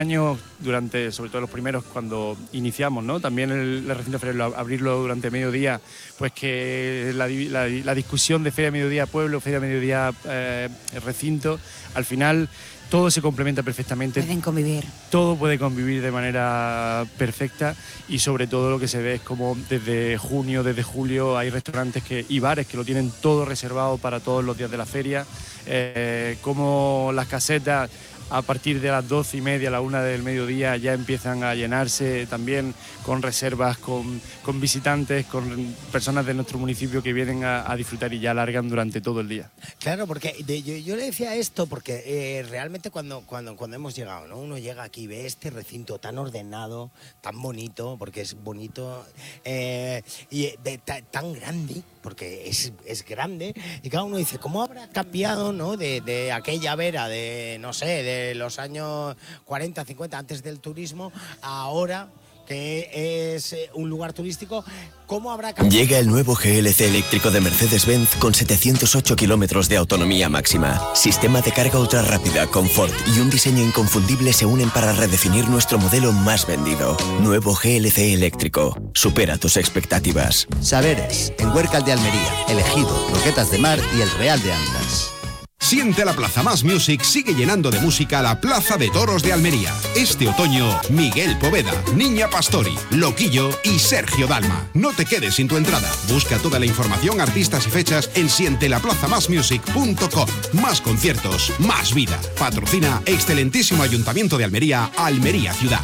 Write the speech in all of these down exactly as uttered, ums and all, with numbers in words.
años, durante, sobre todo los primeros, cuando iniciamos, ¿no? También el, el recinto ferial, abrirlo durante mediodía, pues que la, la, la discusión de feria mediodía pueblo, feria mediodía eh, recinto, al final todo se complementa perfectamente. Pueden convivir. Todo puede convivir de manera perfecta y sobre todo lo que se ve es como desde junio, desde julio hay restaurantes que, y bares que lo tienen todo reservado para todos los días de la feria, eh, como las casetas a partir de las doce y media, a la una del mediodía ya empiezan a llenarse también con reservas, con, con visitantes, con personas de nuestro municipio que vienen a, a disfrutar y ya alargan durante todo el día. Claro, porque de, yo, yo le decía esto porque eh, realmente cuando, cuando, cuando hemos llegado, ¿no? Uno llega aquí y ve este recinto tan ordenado, tan bonito, porque es bonito, eh, y de, ta, tan grande, porque es, es grande, y cada uno dice, ¿cómo habrá cambiado, ¿no? de, de aquella vera de, no sé, de los años cuarenta, cincuenta, antes del turismo, ahora que es un lugar turístico, ¿cómo habrá cambiado? Llega el nuevo G L C eléctrico de Mercedes-Benz con setecientos ocho kilómetros de autonomía máxima. Sistema de carga ultra rápida, confort y un diseño inconfundible se unen para redefinir nuestro modelo más vendido. Nuevo G L C eléctrico. Supera tus expectativas. Saberes, en Huércal de Almería, El Ejido, Roquetas de Mar y El Real de Antas. Siente la Plaza Más Music sigue llenando de música la Plaza de Toros de Almería. Este otoño, Miguel Poveda, Niña Pastori, Loquillo y Sergio Dalma. No te quedes sin tu entrada. Busca toda la información, artistas y fechas en siente la plaza más music punto com. Más conciertos, más vida. Patrocina excelentísimo Ayuntamiento de Almería, Almería Ciudad.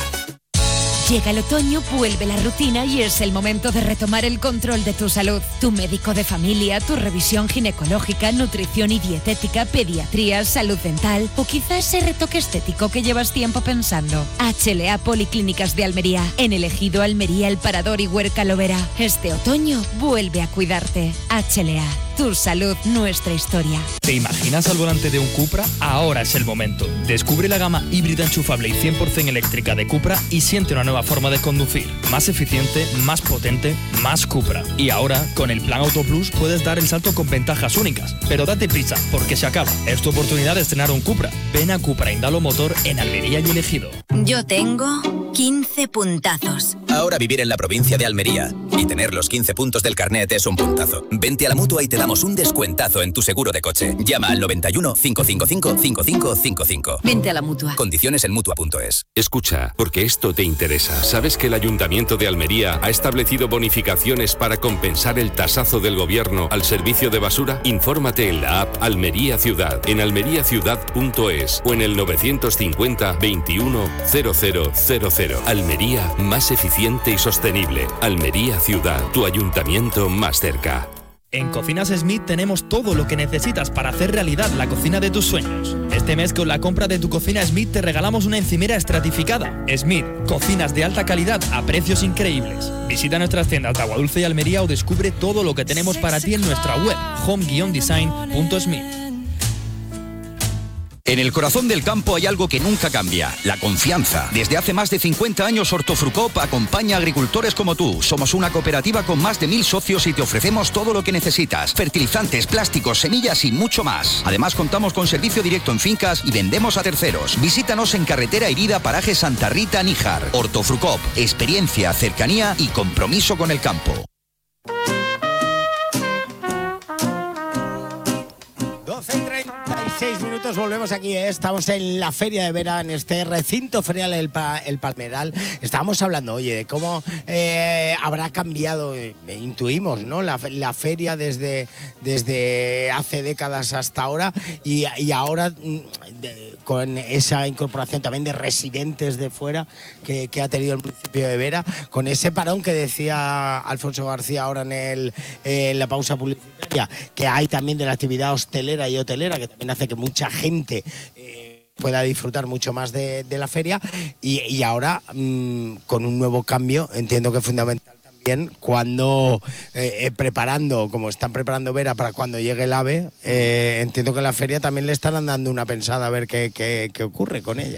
Llega el otoño, vuelve la rutina y es el momento de retomar el control de tu salud. Tu médico de familia, tu revisión ginecológica, nutrición y dietética, pediatría, salud dental o quizás ese retoque estético que llevas tiempo pensando. H L A Policlínicas de Almería, en El Ejido, Almería, El Parador y Huércal Lovera. Este otoño vuelve a cuidarte. H L A. Tu salud, nuestra historia. ¿Te imaginas al volante de un Cupra? Ahora es el momento. Descubre la gama híbrida enchufable y cien por ciento eléctrica de Cupra y siente una nueva forma de conducir. Más eficiente, más potente, más Cupra. Y ahora, con el Plan Auto Plus, puedes dar el salto con ventajas únicas. Pero date prisa, porque se acaba. Es tu oportunidad de estrenar un Cupra. Ven a Cupra Indalo Motor en Almería y El Ejido. Yo tengo quince puntazos. Ahora vivir en la provincia de Almería y tener los quince puntos del carnet es un puntazo. Vente a la Mutua y te damos un descuentazo en tu seguro de coche. Llama al noventa y uno, cinco cinco cinco, cinco cinco cinco cinco. Vente a la Mutua. Condiciones en mutua punto es. Escucha, porque esto te interesa. ¿Sabes que el Ayuntamiento de Almería ha establecido bonificaciones para compensar el tasazo del gobierno al servicio de basura? Infórmate en la app Almería Ciudad, en almería ciudad punto es o en el novecientos cincuenta, veintiuno, cero cero cero cero. Almería, más eficiente y sostenible. Almería Ciudad, tu ayuntamiento más cerca. En Cocinas Smith tenemos todo lo que necesitas para hacer realidad la cocina de tus sueños. Este mes con la compra de tu cocina Smith te regalamos una encimera estratificada. Smith, cocinas de alta calidad a precios increíbles. Visita nuestras tiendas de Aguadulce y Almería o descubre todo lo que tenemos para ti en nuestra web home guion design punto smith. En el corazón del campo hay algo que nunca cambia, la confianza. Desde hace más de cincuenta años Hortofrucop acompaña a agricultores como tú. Somos una cooperativa con más de mil socios y te ofrecemos todo lo que necesitas. Fertilizantes, plásticos, semillas y mucho más. Además contamos con servicio directo en fincas y vendemos a terceros. Visítanos en Carretera Herida, Paraje Santa Rita, Níjar. Hortofrucop, experiencia, cercanía y compromiso con el campo. doce y treinta y seis minutos, volvemos aquí, ¿eh? Estamos en la Feria de Vera, en este recinto ferial El, pa el Palmeral. Estábamos hablando, oye, de cómo eh, habrá cambiado, eh, intuimos, ¿no? La, la feria desde, desde hace décadas hasta ahora y, y ahora de, con esa incorporación también de residentes de fuera que, que ha tenido el municipio de Vera, con ese parón que decía Alfonso García ahora en, el, en la pausa publicitaria, que hay también de la actividad hostelera y hotelera, que también hace que mucha gente eh, pueda disfrutar mucho más de, de la feria y, y ahora mmm, con un nuevo cambio, entiendo que es fundamental también cuando eh, eh, preparando, como están preparando Vera para cuando llegue el AVE, eh, entiendo que en la feria también le estarán dando una pensada a ver qué, qué, qué ocurre con ella.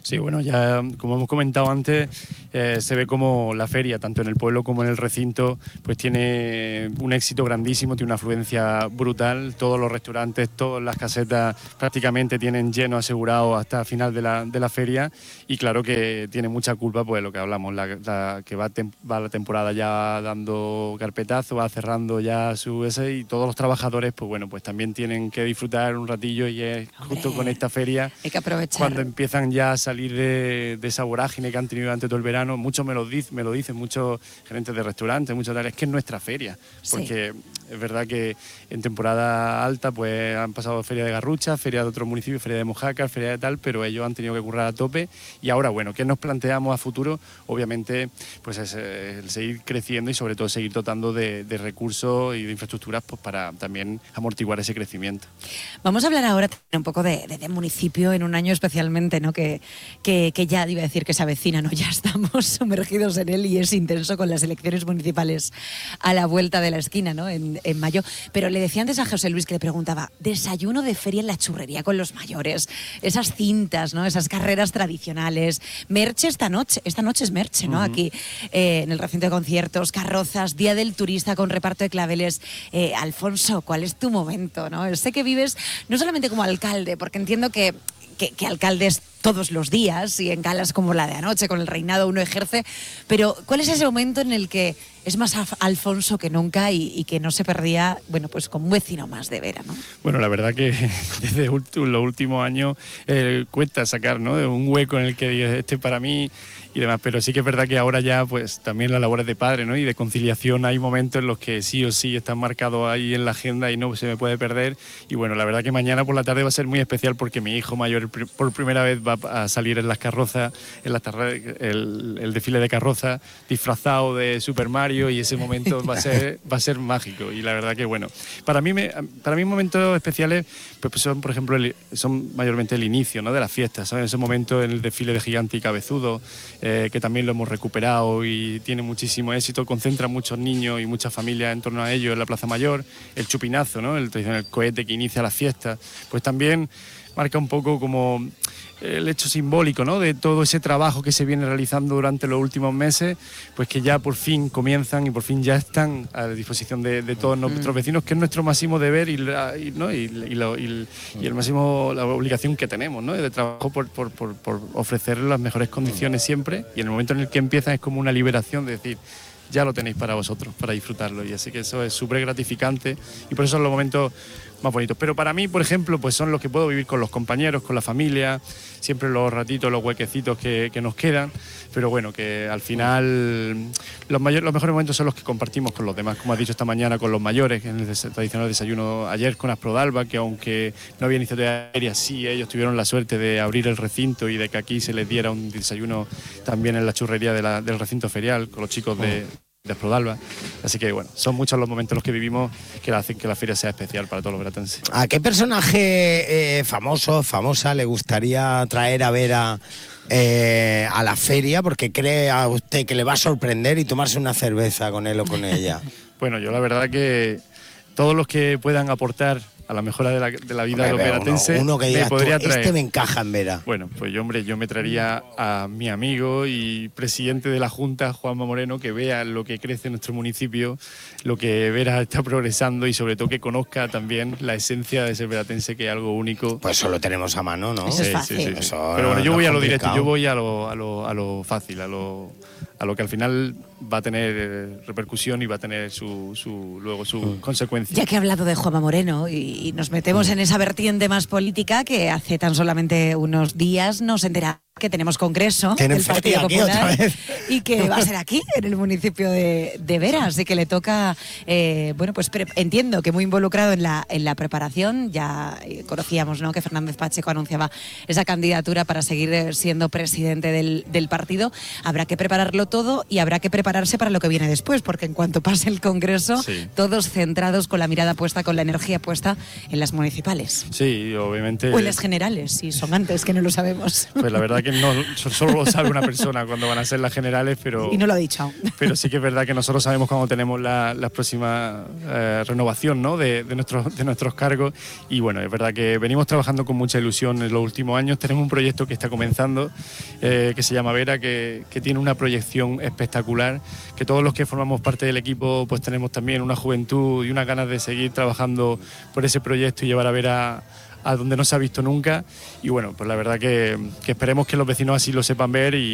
Sí, bueno, ya como hemos comentado antes, eh, se ve como la feria, tanto en el pueblo como en el recinto, pues tiene un éxito grandísimo, tiene una afluencia brutal. Todos los restaurantes, todas las casetas prácticamente tienen lleno asegurado hasta el final de la, de la feria, y claro que tiene mucha culpa pues lo que hablamos, la, la, que va, tem, va la temporada ya dando carpetazo, va cerrando ya su ese, y todos los trabajadores pues bueno, pues también tienen que disfrutar un ratillo, y es Hombre, justo con esta feria hay que aprovechar. cuando empiezan ya a salir de, de esa vorágine que han tenido durante todo el verano. Muchos me lo, dic, me lo dicen, muchos gerentes de restaurantes, muchos tal, es que es nuestra feria, porque sí, es verdad que en temporada alta pues han pasado feria de Garrucha, feria de otros municipios, feria de Mojácar, feria de tal, pero ellos han tenido que currar a tope. Y ahora, bueno, ¿qué nos planteamos a futuro? Obviamente pues es el seguir creciendo y sobre todo seguir dotando de, de recursos y de infraestructuras pues para también amortiguar ese crecimiento. Vamos a hablar ahora un poco de, de, de municipio en un año especialmente, ¿no? Que, que, que ya iba a decir que se avecina, ¿no? Ya estamos sumergidos en él y es intenso con las elecciones municipales a la vuelta de la esquina, ¿no? En, en mayo. Pero le decía antes a José Luis que le preguntaba, desayuno de feria en la churrería con los mayores, esas cintas, ¿no? Esas carreras tradicionales, merche esta noche, esta noche es merche, ¿no? Uh-huh. Aquí eh, en el recinto de conciertos, carrozas, Día del Turista con reparto de claveles. Eh, Alfonso, ¿cuál es tu momento, no? Sé que vives no solamente como alcalde, porque entiendo que Que, que alcaldes todos los días y en galas como la de anoche con el reinado uno ejerce, pero ¿cuál es ese momento en el que es más Alfonso que nunca y, y que no se perdía, bueno, pues como un vecino más de Vera, ¿no? Bueno, la verdad que desde los últimos años eh, cuesta sacar, ¿no? Un hueco en el que digas, este para mí y demás, pero sí que es verdad que ahora ya pues también las labores de padre, ¿no? Y de conciliación, hay momentos en los que sí o sí están marcados ahí en la agenda y no se me puede perder. Y bueno, la verdad que mañana por la tarde va a ser muy especial porque mi hijo mayor por primera vez va a salir en las carrozas, en la tarde, el, el desfile de carroza, disfrazado de Super Mario, y ese momento va a ser va a ser mágico. Y la verdad que bueno, para mí me, para mí momentos especiales pues son, por ejemplo, el, son mayormente el inicio, ¿no? De las fiestas, ¿sabes? Ese momento en el desfile de Gigante y Cabezudo, eh, que también lo hemos recuperado y tiene muchísimo éxito, concentra muchos niños y muchas familias en torno a ello en la Plaza Mayor. El chupinazo, ¿no? El tradicional cohete que inicia las fiestas, pues también marca un poco como el hecho simbólico, ¿no? De todo ese trabajo que se viene realizando durante los últimos meses, pues que ya por fin comienzan y por fin ya están a disposición de, de todos nuestros vecinos, que es nuestro máximo deber y, la, y, ¿no? y, y, lo, y, y el máximo, la obligación que tenemos, ¿no? De trabajo por, por, por, por ofrecer las mejores condiciones siempre, y en el momento en el que empiezan es como una liberación de decir, ya lo tenéis para vosotros, para disfrutarlo, y así que eso es súper gratificante y por eso son los momentos más bonitos. Pero para mí, por ejemplo, pues son los que puedo vivir con los compañeros, con la familia, siempre los ratitos, los huequecitos que, que nos quedan, pero bueno, que al final los, mayor, los mejores momentos son los que compartimos con los demás, como has dicho esta mañana con los mayores, en el des- tradicional desayuno ayer con Asprodalba, que aunque no había iniciativa aérea, sí, ellos tuvieron la suerte de abrir el recinto y de que aquí se les diera un desayuno también en la churrería de la, del recinto ferial con los chicos de... de Asprodalba. Así que bueno, son muchos los momentos los que vivimos que hacen que la feria sea especial para todos los veratenses. ¿A qué personaje eh, famoso, famosa le gustaría traer a Vera eh, a la feria? Porque cree a usted que le va a sorprender y tomarse una cerveza con él o con ella. Bueno, yo la verdad que todos los que puedan aportar a la mejora de la, de la vida de los veratenses, uno, uno que diga, me podría tú, traer. Este me encaja en Vera. Bueno, pues yo, hombre, yo me traería a mi amigo y presidente de la Junta, Juanma Moreno, que vea lo que crece en nuestro municipio, lo que Vera está progresando y sobre todo que conozca también la esencia de ser veratense, que es algo único. Pues eso lo tenemos a mano, ¿no? Eso es fácil. Sí, sí, sí. Eso Pero bueno, yo no voy es a lo complicado. directo, yo voy a lo, a lo, a lo fácil, a lo, a lo que al final va a tener eh, repercusión y va a tener su, su luego su mm. consecuencia. Ya que he hablado de Juanma Moreno y, y nos metemos mm. en esa vertiente más política, que hace tan solamente unos días nos enteramos que tenemos congreso del Partido aquí Popular otra vez. Y que va a ser aquí, en el municipio de, de Vera, así que le toca, eh, bueno, pues pre- entiendo que muy involucrado en la, en la preparación. Ya conocíamos, ¿no?, que Fernández Pacheco anunciaba esa candidatura para seguir siendo presidente del, del partido. Habrá que prepararlo todo todo y habrá que prepararse para lo que viene después, porque en cuanto pase el Congreso, sí. todos centrados con la mirada puesta, con la energía puesta en las municipales. Sí, obviamente. O en las generales, si son antes, que no lo sabemos. Pues la verdad que no, solo lo sabe una persona cuando van a ser las generales, pero... Y no lo ha dicho aún. Pero sí que es verdad que nosotros sabemos cuándo tenemos la, la próxima eh, renovación, ¿no? de, de, nuestros, de nuestros cargos, y bueno, es verdad que venimos trabajando con mucha ilusión en los últimos años. Tenemos un proyecto que está comenzando, eh, que se llama Vera, que, que tiene una proyección espectacular, que todos los que formamos parte del equipo pues tenemos también una juventud y unas ganas de seguir trabajando por ese proyecto y llevar a Vera a donde no se ha visto nunca, y bueno, pues la verdad que, que esperemos que los vecinos así lo sepan ver y